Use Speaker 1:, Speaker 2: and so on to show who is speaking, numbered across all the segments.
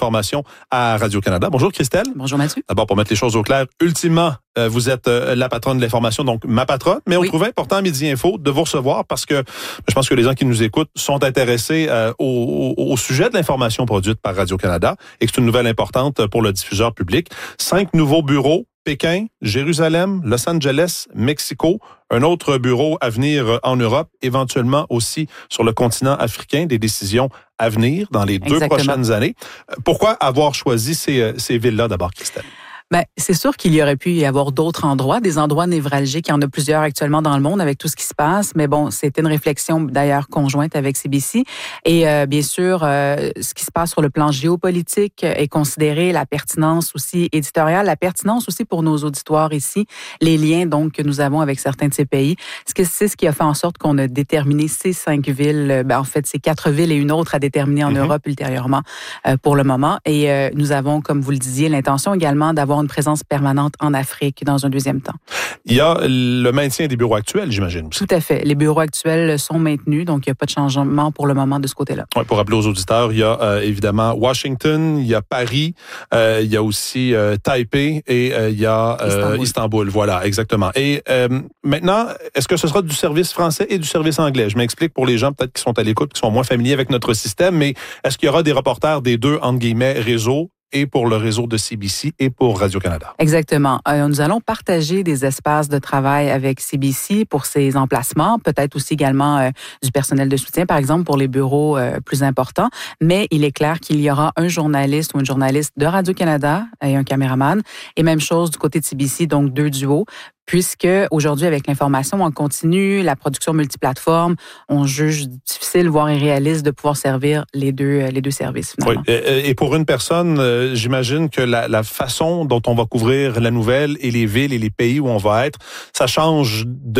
Speaker 1: l'information à Radio-Canada. Bonjour Christelle.
Speaker 2: Bonjour Mathieu.
Speaker 1: D'abord, pour mettre les choses au clair, ultimement, vous êtes la patronne de l'information, donc ma patronne, mais on trouvait important à Midi Info de vous recevoir parce que je pense que les gens qui nous écoutent sont intéressés au sujet de l'information produite par Radio-Canada et que c'est une nouvelle importante pour le diffuseur public. 5 nouveaux bureaux, Pékin, Jérusalem, Los Angeles, Mexico, un autre bureau à venir en Europe, éventuellement aussi sur le continent africain, des décisions à venir dans les 2 prochaines années. Pourquoi avoir choisi ces villes-là d'abord, Christelle?
Speaker 2: Ben, c'est sûr qu'il y aurait pu y avoir d'autres endroits, des endroits névralgiques. Il y en a plusieurs actuellement dans le monde avec tout ce qui se passe. Mais bon, c'était une réflexion d'ailleurs conjointe avec CBC. Et bien sûr, ce qui se passe sur le plan géopolitique est considéré, la pertinence aussi éditoriale, la pertinence aussi pour nos auditoires ici, les liens donc que nous avons avec certains de ces pays. C'est ce qui a fait en sorte qu'on a déterminé ces 5 villes, en fait, ces 4 villes et une autre à déterminer en Europe ultérieurement pour le moment. Et nous avons, comme vous le disiez, l'intention également d'avoir une présence permanente en Afrique dans un deuxième temps.
Speaker 1: Il y a le maintien des bureaux actuels, j'imagine.
Speaker 2: Tout à fait. Les bureaux actuels sont maintenus, donc il n'y a pas de changement pour le moment de ce côté-là.
Speaker 1: Ouais, pour rappeler aux auditeurs, il y a évidemment Washington, il y a Paris, il y a aussi Taipei et il y a Istanbul. Voilà, exactement. Et maintenant, est-ce que ce sera du service français et du service anglais? Je m'explique pour les gens peut-être qui sont à l'écoute, qui sont moins familiers avec notre système, mais est-ce qu'il y aura des reporters des 2, entre guillemets, réseaux et pour le réseau de CBC et pour Radio-Canada?
Speaker 2: Exactement. Nous allons partager des espaces de travail avec CBC pour ses emplacements, peut-être aussi également du personnel de soutien, par exemple, pour les bureaux plus importants. Mais il est clair qu'il y aura un journaliste ou une journaliste de Radio-Canada et un caméraman. Et même chose du côté de CBC, donc 2 duos. Puisque aujourd'hui, avec l'information en continu, la production multiplateforme, on juge difficile, voire irréaliste, de pouvoir servir les deux services, finalement.
Speaker 1: Oui. Et pour une personne, j'imagine que la façon dont on va couvrir la nouvelle et les villes et les pays où on va être, ça change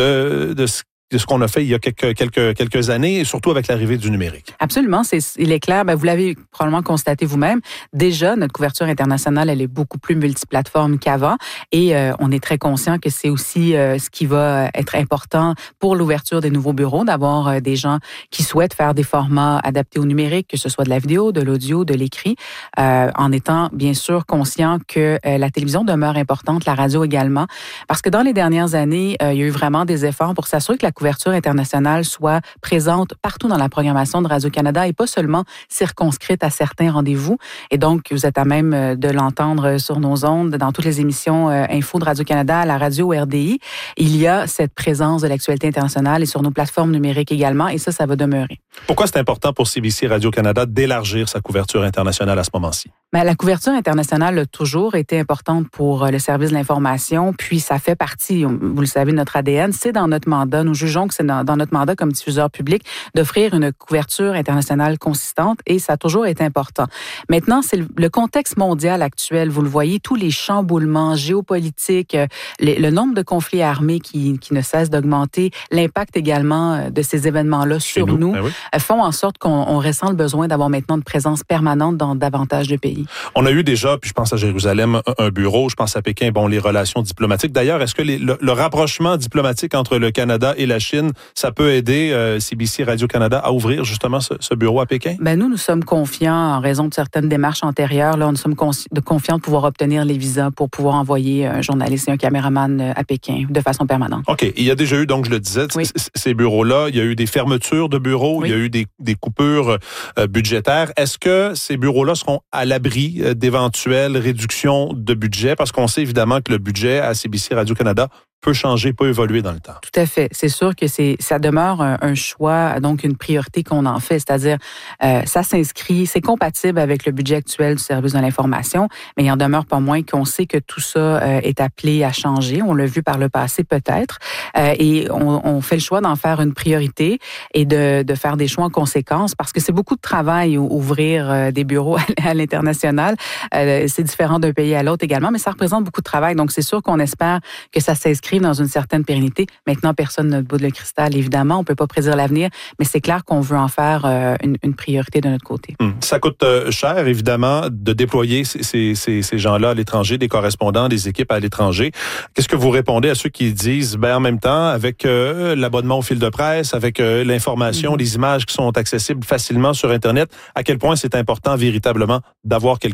Speaker 1: de ce qu'on a fait il y a quelques années, et surtout avec l'arrivée du numérique.
Speaker 2: Absolument, il est clair, vous l'avez probablement constaté vous-même, déjà, notre couverture internationale, elle est beaucoup plus multiplateforme qu'avant, et on est très conscient que c'est aussi ce qui va être important pour l'ouverture des nouveaux bureaux, d'avoir des gens qui souhaitent faire des formats adaptés au numérique, que ce soit de la vidéo, de l'audio, de l'écrit, en étant bien sûr conscient que la télévision demeure importante, la radio également, parce que dans les dernières années, il y a eu vraiment des efforts pour s'assurer que la couverture internationale soit présente partout dans la programmation de Radio-Canada et pas seulement circonscrite à certains rendez-vous. Et donc, vous êtes à même de l'entendre sur nos ondes, dans toutes les émissions info de Radio-Canada, à la radio RDI. Il y a cette présence de l'actualité internationale et sur nos plateformes numériques également, et ça va demeurer.
Speaker 1: Pourquoi c'est important pour CBC Radio-Canada d'élargir sa couverture internationale à ce moment-ci?
Speaker 2: La couverture internationale a toujours été importante pour le service de l'information, puis ça fait partie, vous le savez, de notre ADN. C'est dans notre mandat. Nous jugeons que c'est dans notre mandat comme diffuseur public d'offrir une couverture internationale consistante et ça a toujours été important. Maintenant, c'est le contexte mondial actuel. Vous le voyez, tous les chamboulements géopolitiques, le nombre de conflits armés qui ne cesse d'augmenter, l'impact également de ces événements-là sur nous font en sorte qu'on ressent le besoin d'avoir maintenant une présence permanente dans davantage de pays.
Speaker 1: On a eu déjà, puis je pense à Jérusalem, un bureau, je pense à Pékin, les relations diplomatiques. D'ailleurs, est-ce que le rapprochement diplomatique entre le Canada et la Chine, ça peut aider CBC Radio-Canada à ouvrir justement ce bureau à Pékin?
Speaker 2: Nous sommes confiants en raison de certaines démarches antérieures. Là, nous sommes confiants de pouvoir obtenir les visas pour pouvoir envoyer un journaliste et un caméraman à Pékin de façon permanente.
Speaker 1: OK. Il y a déjà eu, donc je le disais, ces bureaux-là, il y a eu des fermetures de bureaux, il y a eu des coupures budgétaires. Est-ce que ces bureaux-là seront à l'abri d'éventuelles réductions de budget? Parce qu'on sait évidemment que le budget à CBC Radio-Canada peut changer, peut évoluer dans le temps.
Speaker 2: Tout à fait. C'est sûr que ça demeure un choix, donc une priorité qu'on en fait. C'est-à-dire, ça s'inscrit, c'est compatible avec le budget actuel du service de l'information, mais il en demeure pas moins qu'on sait que tout ça est appelé à changer. On l'a vu par le passé peut-être. Et on fait le choix d'en faire une priorité et de faire des choix en conséquence parce que c'est beaucoup de travail ouvrir des bureaux à l'international. C'est différent d'un pays à l'autre également, mais ça représente beaucoup de travail. Donc, c'est sûr qu'on espère que ça s'inscrit dans une certaine pérennité. Maintenant, personne n'a le bout de le cristal, évidemment. On ne peut pas prédire l'avenir, mais c'est clair qu'on veut en faire une priorité de notre côté.
Speaker 1: Ça coûte cher, évidemment, de déployer ces gens-là à l'étranger, des correspondants, des équipes à l'étranger. Qu'est-ce que vous répondez à ceux qui disent, en même temps, avec l'abonnement au fil de presse, avec l'information, les images qui sont accessibles facilement sur Internet, à quel point c'est important véritablement d'avoir quelqu'un